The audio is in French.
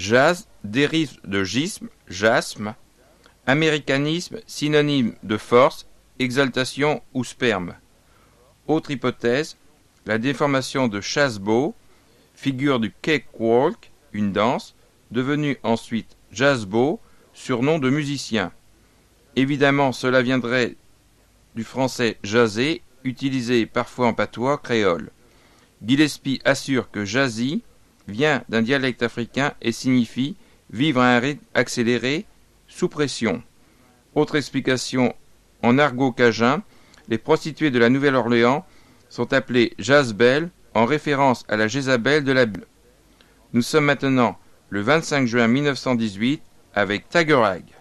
Jazz dérive de gisme, jasme. Américanisme synonyme de force, exaltation ou sperme. Autre hypothèse, la déformation de chassebeau, figure du cakewalk, une danse, devenue ensuite jazzbeau, surnom de musicien. Évidemment, cela viendrait du français jazzer, utilisé parfois en patois créole. Gillespie assure que jazzy vient d'un dialecte africain et signifie vivre à un rythme accéléré, sous pression. Autre explication, en argot cajun, les prostituées de la Nouvelle-Orléans sont appelées Jazbel en référence à la Jézabel de la Bible. Nous sommes maintenant le 25 juin 1918 avec Tagerag.